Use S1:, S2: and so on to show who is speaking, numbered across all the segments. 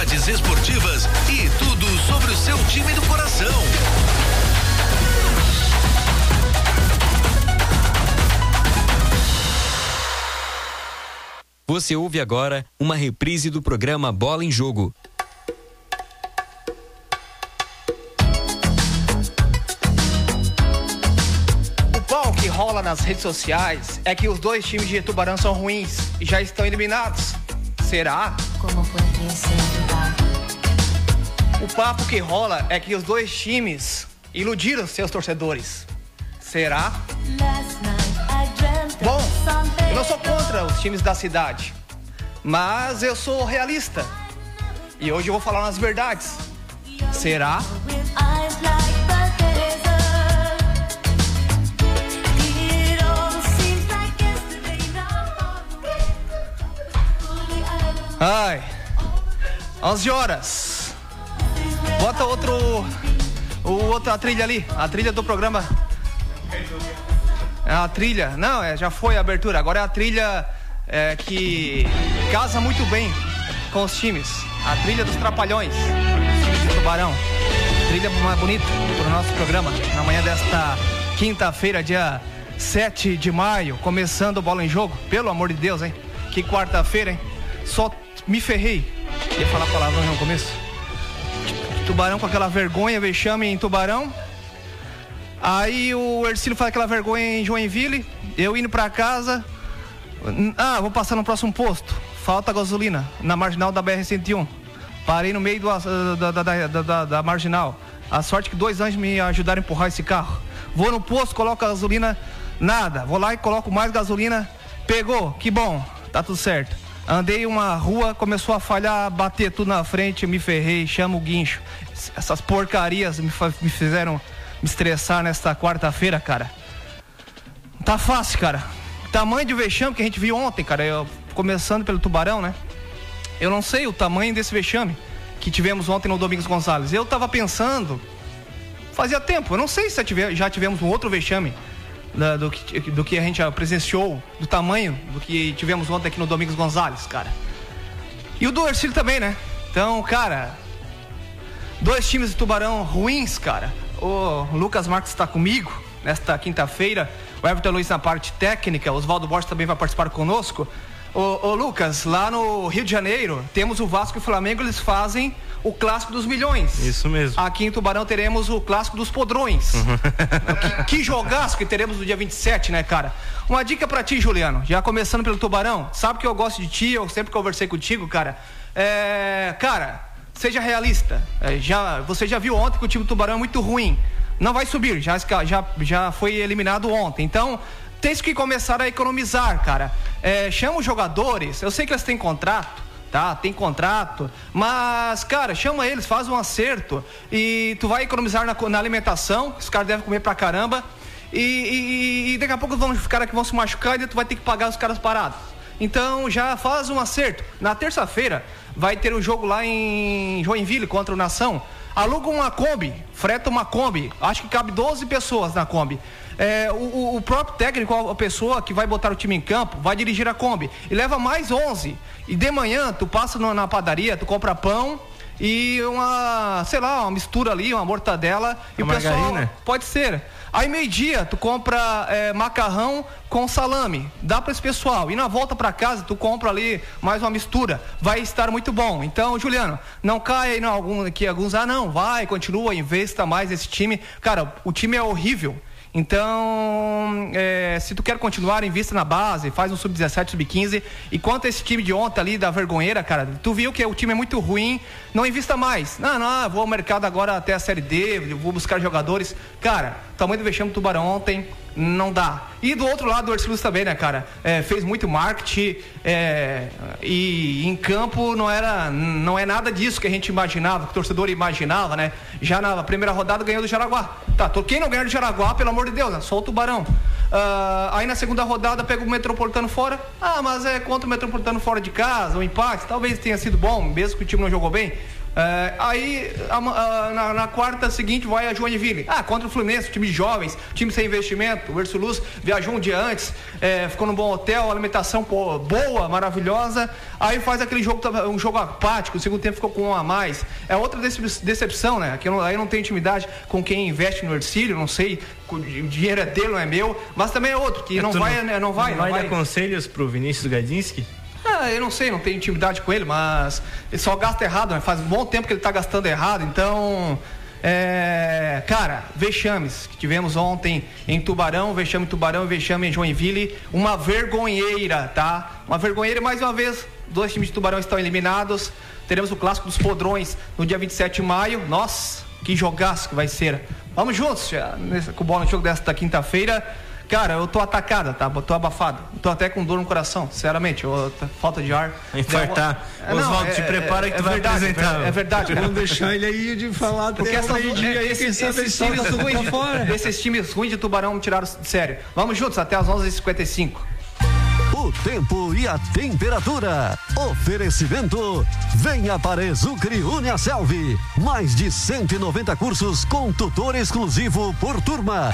S1: novidades esportivas e tudo sobre o seu time do coração.
S2: Você ouve agora uma reprise do programa Bola em Jogo.
S3: O pau que rola nas redes sociais é que os dois times de Tubarão são ruins e já estão eliminados. Será?
S4: Como poderia ser verdade?
S3: O papo que rola é que os dois times iludiram seus torcedores. Será? Bom, eu não sou contra os times da cidade, mas eu sou realista. E hoje eu vou falar umas verdades. Será? Ai, 11 horas. Bota outra trilha ali, a trilha do programa. É a trilha, não, já foi a abertura, agora é a trilha que casa muito bem com os times. A trilha dos Trapalhões, os times de Tubarão. Trilha mais bonita para o nosso programa, na manhã desta quinta-feira, dia 7 de maio, começando o Bola em Jogo. Pelo amor de Deus, hein? Que quarta-feira, hein? Só me ferrei. Ia falar palavrão no começo. Tubarão com aquela vergonha, vexame em Tubarão. Aí o Ercílio faz aquela vergonha em Joinville. Eu indo pra casa. Vou passar no próximo posto. Falta gasolina na marginal da BR-101. Parei no meio da marginal. A sorte que 2 anjos me ajudaram a empurrar esse carro. Vou no posto, coloco a gasolina. Nada. Vou lá e coloco mais gasolina. Pegou, que bom. Tá tudo certo. Andei uma rua, começou a falhar, bater tudo na frente, me ferrei, chamo o guincho. Essas porcarias me fizeram me estressar nesta quarta-feira, cara. Tá fácil, cara. Tamanho de vexame que a gente viu ontem, cara. Começando pelo Tubarão, né? Eu não sei o tamanho desse vexame que tivemos ontem no Domingos Gonçalves. Eu tava pensando, fazia tempo, eu não sei se já tivemos um outro vexame do que a gente presenciou, do tamanho do que tivemos ontem aqui no Domingos Gonçalves, cara. E o do Ercílio também, né? Então, cara, 2 times de Tubarão ruins, cara. O Lucas Marques está comigo nesta quinta-feira, o Everton Luiz na parte técnica, o Oswaldo Borges também vai participar conosco. Ô Lucas, lá no Rio de Janeiro temos o Vasco e o Flamengo, eles fazem o clássico dos milhões.
S5: Isso mesmo.
S3: Aqui em Tubarão teremos o clássico dos podrões. que jogaço que teremos no dia 27, né, cara? Uma dica pra ti, Juliano, já começando pelo Tubarão. Sabe que eu gosto de ti, eu sempre conversei contigo, cara. Cara, seja realista. Você já viu ontem que o time do Tubarão é muito ruim. Não vai subir, já foi eliminado ontem. Então, tem que começar a economizar, cara. Chama os jogadores, eu sei que eles têm contrato, tá? Tem contrato, mas, cara, chama eles, faz um acerto e tu vai economizar na alimentação, os caras devem comer pra caramba e daqui a pouco os caras que vão se machucar e tu vai ter que pagar os caras parados. Então já faz um acerto. Na terça-feira vai ter um jogo lá em Joinville contra o Nação. Aluga uma Kombi, freta uma Kombi, acho que cabe 12 pessoas na Kombi. O próprio técnico, a pessoa que vai botar o time em campo, vai dirigir a Kombi e leva mais 11. E de manhã tu passa na padaria, tu compra pão e uma mistura ali, uma mortadela e o pessoal, margarina. Pode ser. Aí meio-dia tu compra macarrão com salame, dá para esse pessoal. E na volta para casa tu compra ali mais uma mistura, vai estar muito bom. Então, Juliano, não caia aí alguns, não, vai, continua, investa mais nesse time. Cara, o time é horrível. Então, se tu quer continuar, invista na base, faz um sub-17, sub-15. E quanto a esse time de ontem ali da vergonheira, cara, tu viu que o time é muito ruim, não invista mais. Não, vou ao mercado agora até a Série D, vou buscar jogadores. Cara, o tamanho do vexame do Tubarão ontem não dá. E do outro lado, o Ercílio também, né, cara? Fez muito marketing e em campo não é nada disso que a gente imaginava, que o torcedor imaginava, né? Já na primeira rodada ganhou do Jaraguá. Tá, quem não ganhar do Jaraguá, pelo amor de Deus, né? Só o Tubarão. Aí na segunda rodada pega o Metropolitano fora. Mas é contra o Metropolitano fora de casa, o empate, talvez tenha sido bom, mesmo que o time não jogou bem. Aí na quarta seguinte vai a Joinville. Contra o Fluminense, time de jovens, time sem investimento. O Ercílio Luz viajou um dia antes, ficou num bom hotel, alimentação boa, maravilhosa. Aí faz aquele jogo, um jogo apático, o segundo tempo ficou com 1 a mais. É outra decepção, né? Aí não tem intimidade com quem investe no Ercílio, não sei, o dinheiro é dele, não é meu, mas também é outro, que não vai
S5: dar conselhos pro Vinícius Gadinski?
S3: Eu não sei, não tenho intimidade com ele, mas ele só gasta errado, né? Faz um bom tempo que ele tá gastando errado, então... cara, vexames que tivemos ontem em Tubarão, vexame em Tubarão e vexame em Joinville, uma vergonheira, tá? Uma vergonheira, mais uma vez, 2 times de Tubarão estão eliminados, teremos o clássico dos Podrões no dia 27 de maio, nossa, que jogaço que vai ser. Vamos juntos, com o bola no jogo desta quinta-feira. Cara, eu tô atacada, tá? Tô abafado. Tô até com dor no coração, sinceramente. Falta de ar.
S5: Infartar. Oswaldo, te prepara que tu vai apresentar.
S3: É verdade.
S6: Vamos deixar ele aí de falar
S3: porque esses times ruins de Tubarão me tiraram de sério. Vamos juntos até as 11h55.
S7: O tempo e a temperatura. Oferecimento. Venha para Exucre Uniaselv. Mais de 190 cursos com tutor exclusivo por turma.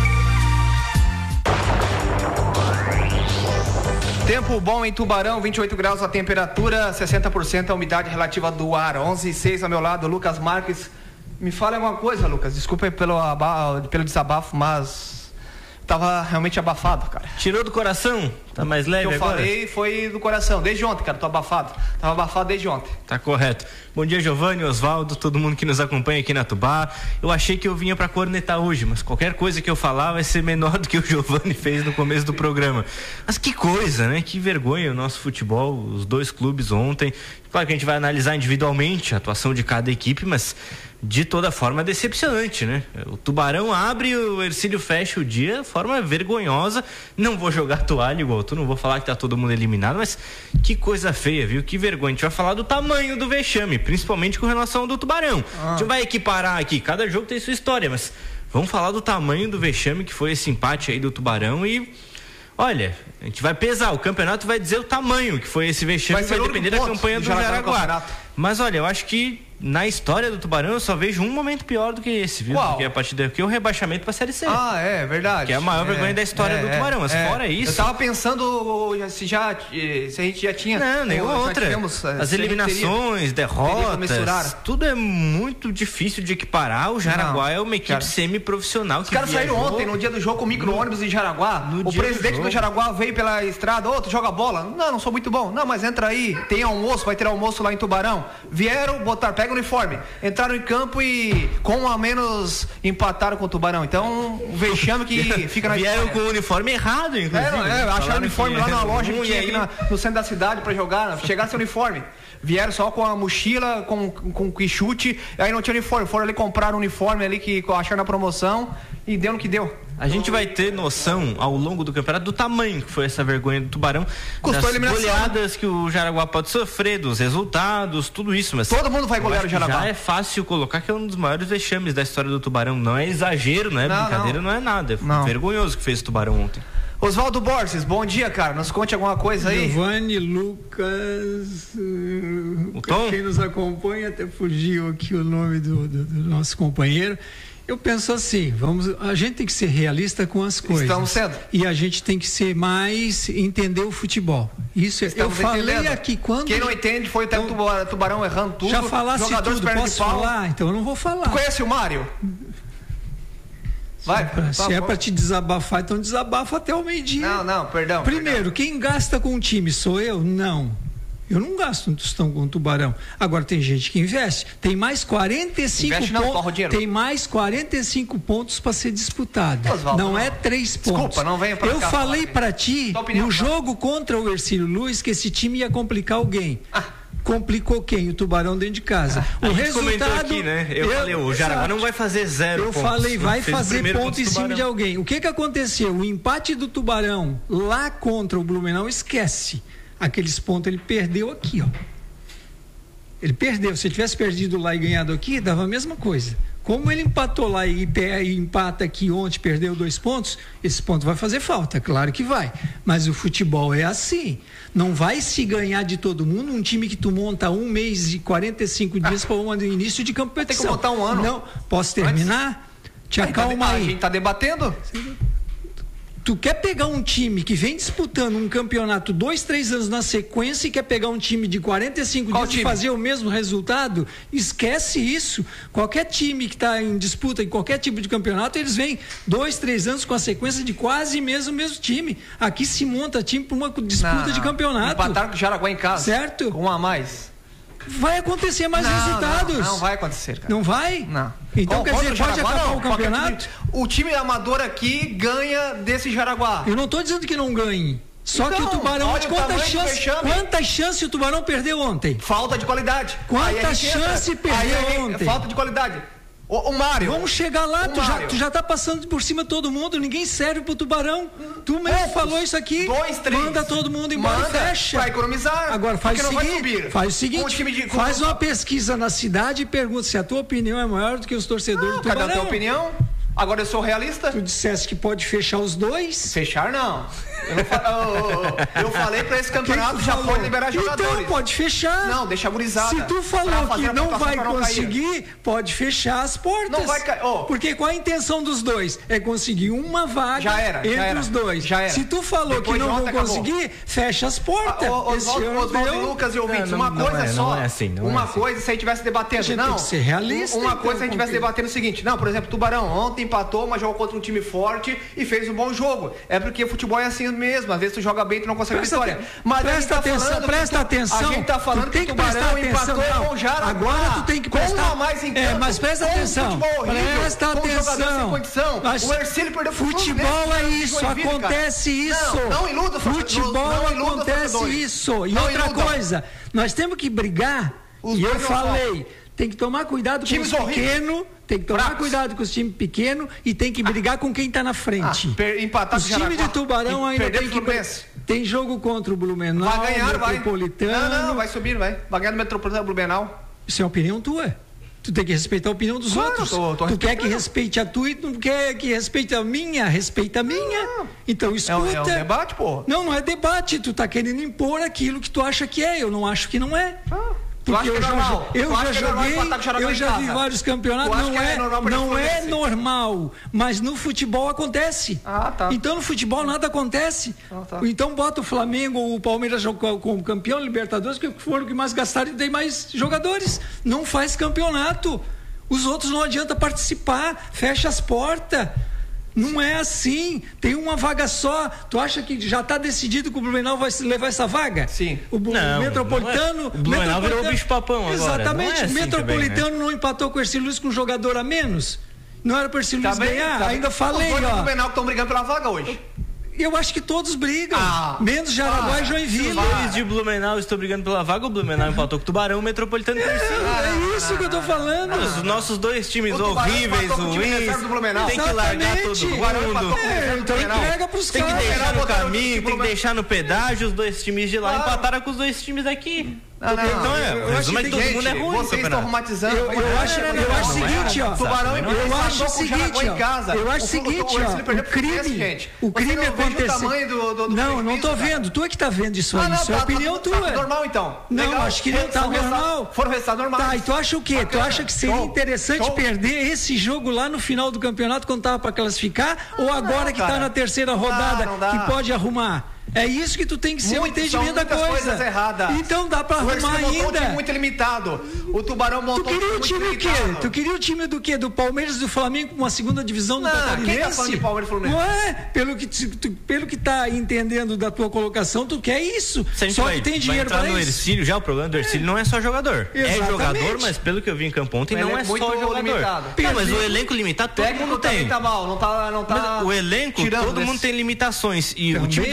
S3: Tempo bom em Tubarão, 28 graus a temperatura, 60% a umidade relativa do ar, 11:06 ao meu lado, Lucas Marques. Me fala alguma coisa, Lucas, desculpa pelo desabafo, mas tava realmente abafado, cara.
S5: Tirou do coração? Tá mais leve agora?
S3: O que eu falei foi do coração, desde ontem, cara, tô abafado. Tava abafado desde ontem.
S5: Tá correto. Bom dia, Giovanni, Oswaldo, todo mundo que nos acompanha aqui na Tubá. Eu achei que eu vinha pra cornetar hoje, mas qualquer coisa que eu falar vai ser menor do que o Giovanni fez no começo do programa. Mas que coisa, né? Que vergonha o nosso futebol, os 2 clubes ontem. Claro que a gente vai analisar individualmente a atuação de cada equipe, mas de toda forma é decepcionante, né? O Tubarão abre e o Ercílio fecha o dia de forma vergonhosa. Não vou jogar toalha igual tu, não vou falar que tá todo mundo eliminado, mas que coisa feia, viu? Que vergonha. A gente vai falar do tamanho do vexame, principalmente com relação ao do Tubarão. A gente vai equiparar aqui, cada jogo tem sua história, mas vamos falar do tamanho do vexame que foi esse empate aí do Tubarão e... Olha, a gente vai pesar, o campeonato vai dizer o tamanho que foi esse vexame, vai depender da campanha do Jaraguá. Mas olha, eu acho que na história do Tubarão eu só vejo um momento pior do que esse, viu? Porque a partir daqui o rebaixamento pra Série C.
S3: É verdade.
S5: Que é a maior vergonha da história do Tubarão, mas fora isso...
S3: Eu tava pensando se a gente já tinha...
S5: Não, nenhuma outra. As eliminações, derrotas, tudo é muito difícil de equiparar. O Jaraguá é uma equipe semi-profissional.
S3: Os caras saíram ontem, no dia do jogo, com micro-ônibus em Jaraguá. O presidente do Jaraguá veio pela estrada, tu joga bola? Não sou muito bom. Não, mas entra aí, tem almoço, vai ter almoço lá em Tubarão. Vieram, pega o uniforme, entraram em campo e com 1 a menos empataram com o Tubarão. Então, o vexame que fica na
S5: Vieram com o uniforme errado, inclusive.
S3: Acharam o uniforme lá na loja que tinha aqui no centro da cidade pra jogar, chegasse o uniforme. Vieram só com a mochila, com quichute, aí não tinha uniforme. Foram ali comprar um uniforme ali que acharam na promoção e deu no que deu.
S5: A gente vai ter noção ao longo do campeonato do tamanho que foi essa vergonha do Tubarão,
S3: custou
S5: das goleadas que o Jaraguá pode sofrer, dos resultados, tudo isso. Mas
S3: todo mundo vai golear o Jaraguá.
S5: Já é fácil colocar que é um dos maiores vexames da história do Tubarão. Não é exagero, não é brincadeira, não é nada. É vergonhoso que fez o Tubarão ontem.
S3: Oswaldo Borges, bom dia, cara. Nos conte alguma coisa aí.
S6: Giovanni, Lucas, quem nos acompanha, até fugiu aqui o nome do nosso companheiro. Eu penso assim, a gente tem que ser realista com as coisas.
S3: Estamos sendo.
S6: E a gente tem que ser entender o futebol. Isso eu falei aqui quando...
S3: Quem não entende foi o Tubarão errando tudo.
S6: Já falasse tudo, posso falar? Então eu não vou falar.
S3: Tu conhece o Mário? Vai.
S6: Se é pra te desabafar, então desabafa até o meio-dia.
S3: Não, perdão.
S6: Primeiro, quem gasta com o time sou eu? Não. Eu não gasto um tostão com o Tubarão. Agora tem gente que investe. Tem mais 45 pontos. Tem mais 45 pontos para ser disputado. Oswaldo, não é 3 pontos.
S3: Desculpa, não venha pra cá.
S6: Eu falei para ti no jogo contra o Ercílio Luz que esse time ia complicar alguém. Complicou quem? O Tubarão dentro de casa. O resultado
S5: aqui, né? Eu falei, o Jaraguá não vai fazer 0 pontos.
S6: Eu falei, vai fazer ponto em cima de alguém. O que aconteceu? O empate do Tubarão lá contra o Blumenau, esquece. Aqueles pontos ele perdeu aqui, ó. Ele perdeu. Se ele tivesse perdido lá e ganhado aqui, dava a mesma coisa. Como ele empatou lá e empata aqui ontem, perdeu 2 pontos, esse ponto vai fazer falta, claro que vai. Mas o futebol é assim. Não vai se ganhar de todo mundo um time que tu monta 1 mês e 45 dias para o início de competição.
S3: Tem que montar 1 ano.
S6: Não, posso terminar? Te acalma aí.
S3: A gente tá debatendo?
S6: Tu quer pegar um time que vem disputando um campeonato 2, 3 anos na sequência e quer pegar um time de 45 dias e fazer o mesmo resultado? Esquece isso. Qualquer time que está em disputa em qualquer tipo de campeonato, eles vêm 2, 3 anos com a sequência de quase mesmo time. Aqui se monta time para uma disputa de campeonato.
S3: Empataram com o Jaraguá em casa.
S6: Certo?
S3: Com 1 a mais.
S6: Vai acontecer mais resultados.
S3: Não vai acontecer, cara.
S6: Não vai?
S3: Não.
S6: Então quer dizer, pode acabar o campeonato?
S3: O time amador aqui ganha desse Jaraguá.
S6: Eu não estou dizendo que não ganhe. Só que o Tubarão, quantas chances o Tubarão perdeu ontem?
S3: Falta de qualidade.
S6: Quantas chances perdeu ontem?
S3: Falta de qualidade. O Mário.
S6: Vamos chegar lá, tu já tá passando por cima de todo mundo, ninguém serve pro Tubarão. Tu mesmo falou isso aqui.
S3: 2, 3.
S6: Manda todo mundo embora e fecha.
S3: Vai economizar.
S6: Agora faz o seguinte, faz uma pesquisa na cidade e pergunta se a tua opinião é maior do que os torcedores do Tubarão.
S3: Cadê a tua opinião? Agora eu sou realista.
S6: Tu disseste que pode fechar os 2?
S3: Fechar não. Eu falei pra esse campeonato já pode liberar jogadores.
S6: Então pode fechar.
S3: Não, deixa a gurizada.
S6: Se tu falou que não vai conseguir, pode fechar as portas.
S3: Não vai cair.
S6: Porque qual a intenção dos 2? É conseguir uma vaga entre os 2.
S3: Já era.
S6: Se tu falou que não vão conseguir, fecha as portas.
S3: Oswaldo e Lucas e ouvintes, uma coisa só.
S5: Não é assim.
S3: Uma coisa se a gente estivesse debatendo.
S6: A gente tem que ser realista.
S3: Uma coisa se a gente estivesse debatendo o seguinte. Não, por exemplo, Tubarão ontem empatou, mas jogou contra um time forte e fez um bom jogo. É porque o futebol é assim mesmo. Às vezes tu joga bem e tu não consegue vitória. Mas
S6: presta atenção.
S3: A gente tá falando que o Tubarão empatou com o Jaraguá.
S6: Agora tu tem que prestar
S3: com 1 a mais em campo.
S6: Mas presta atenção. Presta atenção.
S3: O Ercílio perdeu pro
S6: futebol é isso, acontece isso.
S3: Não iluda,
S6: futebol acontece isso. E outra coisa, nós temos que brigar. E eu falei, tem que tomar cuidado com os pequenos. Tem que tomar cuidado com os times pequenos e tem que brigar com quem está na frente.
S3: Empatar
S6: os times de Tubarão ainda tem que... Tem jogo contra o Blumenau,
S3: vai ganhar,
S6: Metropolitano.
S3: Não, vai subir, vai ganhar no Metropolitano Blumenau.
S6: Isso é opinião tua. Tu tem que respeitar a opinião dos outros. Tu quer que respeite a tua e tu não quer que respeite a minha? Respeita a minha. Então escuta.
S3: É um debate, pô.
S6: Não é debate. Tu tá querendo impor aquilo que tu acha que é. Eu não acho que não é. Porque eu já vi vários campeonatos, não é normal, mas no futebol acontece. Então no futebol nada acontece. Então bota o Flamengo ou o Palmeiras como campeão, Libertadores, que foram que mais gastaram e tem mais jogadores. Não faz campeonato. Os outros não adianta participar, fecha as portas. Não é assim, tem uma vaga só. Tu acha que já está decidido que o Blumenau vai levar essa vaga?
S3: Sim.
S6: O Metropolitano.
S5: O Blumenau virou o bicho-papão agora.
S6: Exatamente. O Metropolitano não empatou com o Ercílio Luz com um jogador a menos? Não era para o Ercílio Luz ganhar? Ainda falei,
S3: ó. Os dois do Blumenau que estão brigando pela vaga hoje.
S6: Eu acho que todos brigam, menos Jaraguá e Joinville.
S5: Os dois de Blumenau estão brigando pela vaga, o Blumenau empatou com o Tubarão, o Metropolitano terceiro.
S6: É isso que eu tô falando.
S5: Os nossos 2 times horríveis, ruins, tem que largar todo mundo.
S6: Então entrega pros caras.
S5: Tem que deixar no caminho, tem que deixar no pedágio. Os 2 times de lá empataram com os 2 times daqui.
S3: Eu acho que todo mundo é ruim. Vocês estão romantizando.
S6: Eu acho o seguinte, ó. Eu acho o seguinte, ó. O crime aconteceu. Não tô vendo. Tu é que tá vendo isso aí. Isso é opinião tua.
S3: Normal então.
S6: Não, acho que não tá normal.
S3: Foram resultados normais.
S6: Tá, e tu acha o quê? Tu acha que seria interessante perder esse jogo lá no final do campeonato quando tava pra classificar? Ou agora que tá na terceira rodada que pode arrumar? É isso que tu tem que ser o entendimento da coisa.
S3: Coisas erradas.
S6: Então dá pra arrumar ainda.
S3: Um time muito limitado. O Tubarão montou
S6: um time muito limitado. Tu queria o time do quê? Do Palmeiras e do Flamengo com uma segunda divisão do Catarinense?
S3: Quem tá falando de Palmeiras e Flamengo?
S6: Não é? Pelo que tá entendendo da tua colocação, tu quer isso. Só que tem dinheiro pra isso.
S5: Ercílio, já o problema do Ercílio não é só jogador.
S6: Exatamente.
S5: É jogador, mas pelo que eu vi em campo ontem, não é só jogador. Não, mas o elenco limitado todo mundo tem.
S3: Tá mal, não tá
S5: o elenco, todo mundo tem limitações. E o time do Ercílio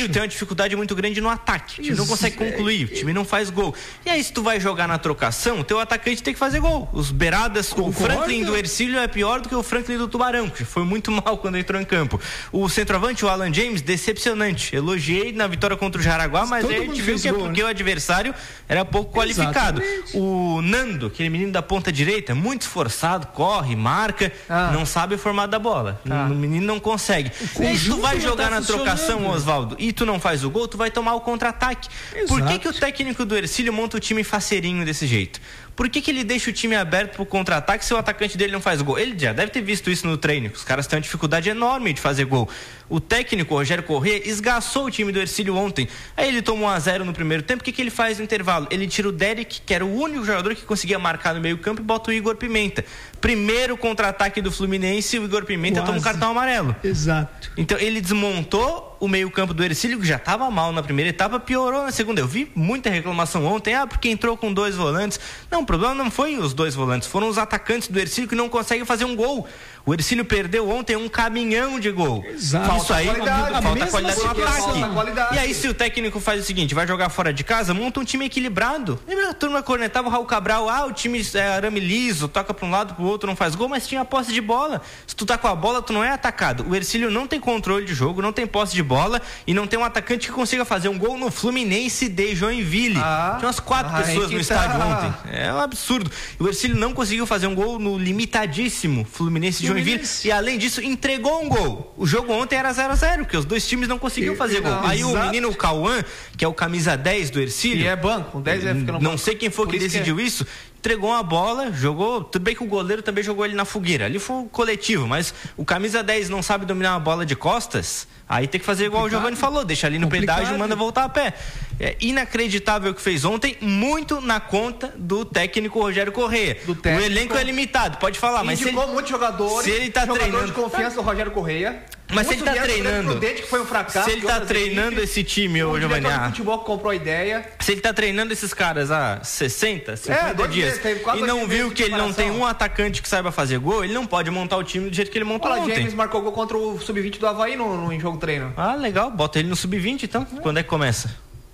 S5: Ercílio tem uma dificuldade muito grande no ataque. O time não consegue concluir, o time não faz gol. E aí, se tu vai jogar na trocação, teu atacante tem que fazer gol. Os beiradas, o Franklin do Ercílio é pior do que o Franklin do Tubarão, que foi muito mal quando entrou em campo. O centroavante, o Alan James, decepcionante. Elogiei na vitória contra o Jaraguá, mas aí a gente viu que é porque o adversário era pouco qualificado. O Nando, aquele menino da ponta direita, muito esforçado, corre, marca, não sabe o formato da bola. O menino não consegue. E aí, se tu vai jogar na trocação, Osvaldo, e tu não faz o gol, tu vai tomar o contra-ataque. Por que o técnico do Ercílio monta o time faceirinho desse jeito? Por que ele deixa o time aberto pro contra-ataque se o atacante dele não faz gol? Ele já deve ter visto isso no treino, os caras têm uma dificuldade enorme de fazer gol. O técnico, Rogério Corrêa, esgaçou o time do Ercílio ontem. Aí ele tomou 1-0 no primeiro tempo. O que ele faz no intervalo? Ele tira o Derek, que era o único jogador que conseguia marcar no meio campo, e bota o Igor Pimenta. Primeiro contra-ataque do Fluminense, o Igor Pimenta toma um cartão amarelo.
S6: Exato.
S5: Então ele desmontou o meio campo do Ercílio, que já estava mal na primeira etapa, piorou na segunda. Eu vi muita reclamação ontem, porque entrou com 2 volantes. Não, o problema não foi os 2 volantes, foram os atacantes do Ercílio que não conseguem fazer um gol. O Ercílio perdeu ontem um caminhão de gol.
S6: Exato.
S5: Isso aí, falta qualidade no ataque. E aí, se o técnico faz o seguinte, vai jogar fora de casa, monta um time equilibrado. Lembra a turma cornetava o Raul Cabral, o time é arame liso, toca para um lado, pro outro, não faz gol, mas tinha posse de bola. Se tu tá com a bola, tu não é atacado. O Ercílio não tem controle de jogo, não tem posse de bola e não tem um atacante que consiga fazer um gol no Fluminense de Joinville. Tinha umas 4 pessoas no estádio ontem. É um absurdo. O Ercílio não conseguiu fazer um gol no limitadíssimo Fluminense de Joinville. E além disso, entregou um gol. O jogo ontem era 0-0, porque os 2 times não conseguiam fazer gol. Aí o menino Cauã, que é o camisa 10 do Ercílio,
S3: e é banco, com 10 fica no
S5: não sei quem foi que decidiu isso, entregou uma bola, jogou, tudo bem que o goleiro também jogou ele na fogueira, ali foi um coletivo, mas o camisa 10 não sabe dominar uma bola de costas, aí tem que fazer igual o Giovani falou, deixa ali no pedágio e manda voltar a pé. É inacreditável o que fez ontem, muito na conta do técnico Rogério Corrêa. O elenco é limitado, pode falar, mas
S3: indicou muitos jogadores,
S5: se ele tá treinando
S3: de confiança do Rogério Corrêa.
S5: Mas se ele tá treinando,
S3: Prudente, que foi um fracasso,
S5: se ele tá treinando esse time, ô Giovani,
S3: o futebol que comprou a ideia.
S5: Se ele tá treinando esses caras há 60, 50 dias e não viu que ele não tem um atacante que saiba fazer gol, ele não pode montar o time do jeito que ele montou ontem. O
S3: James marcou gol contra o Sub-20 do Avaí no jogo treino.
S5: Legal, bota ele no Sub-20 então. Quando é que começa?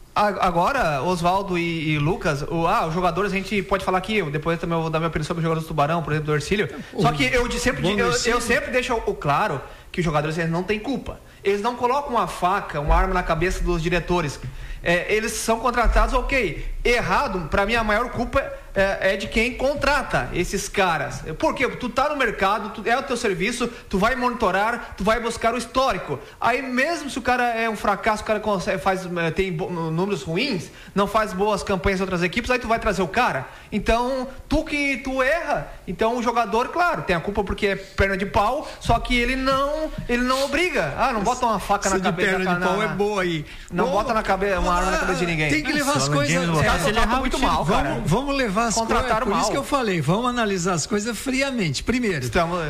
S3: Agora, Osvaldo e Lucas, os jogadores, a gente pode falar aqui, depois também eu vou dar minha opinião sobre os jogadores do Tubarão, por exemplo, do Ercílio. Só que eu sempre deixo claro que os jogadores eles não têm culpa. Eles não colocam uma faca, uma arma na cabeça dos diretores. Eles são contratados, ok. Errado, pra mim a maior culpa é de quem contrata esses caras. Por quê? Tu tá no mercado, é o teu serviço, tu vai monitorar, tu vai buscar o histórico. Aí mesmo se o cara é um fracasso, o cara tem números ruins, não faz boas campanhas em outras equipes, aí tu vai trazer o cara. Então, tu erra. Então o jogador, claro, tem a culpa porque é perna de pau, só que ele não obriga. Não bota uma faca na cabeça.
S6: Perna de pau é boa aí.
S3: Não bota na cabeça, uma arma na cabeça de ninguém.
S6: Tem que levar as coisas.
S3: Muito mal, cara.
S6: Vamos levar as coisas. Por isso que eu falei, vamos analisar as coisas friamente. Primeiro,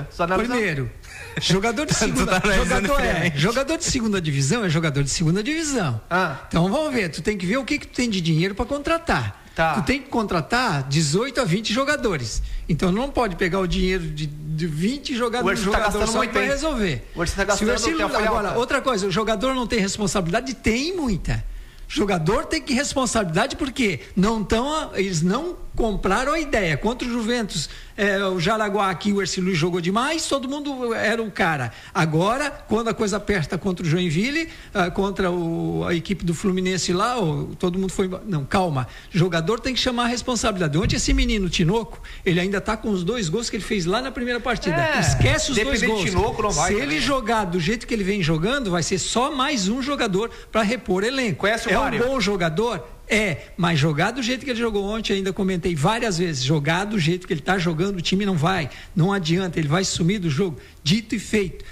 S6: jogador de segunda jogador de segunda divisão é jogador de segunda divisão. Então vamos ver, tu tem que ver o que tu tem de dinheiro para contratar. Tu tem que contratar 18 a 20 jogadores. Então não pode pegar o dinheiro de 20 jogadores só para resolver. Agora, outra coisa, o jogador não tem responsabilidade? Tem muita. Jogador tem que responsabilidade porque eles não compraram a ideia. Contra o Juventus, o Jaraguá aqui, o Ercílio jogou demais, todo mundo era o cara. Agora, quando a coisa aperta contra o Joinville, contra a equipe do Fluminense lá, todo mundo foi... Não, calma. Jogador tem que chamar a responsabilidade. Ontem esse menino, Tinoco, ele ainda está com os 2 gols que ele fez lá na primeira partida. Esquece os 2 gols.
S3: Tinoco, não vai,
S6: se ele jogar do jeito que ele vem jogando, vai ser só mais um jogador para repor elenco.
S3: Conhece o Mário?
S6: Um bom jogador? Mas jogar do jeito que ele jogou ontem, ainda comentei várias vezes, jogar do jeito que ele está jogando, o time não adianta, ele vai sumir do jogo, dito e feito.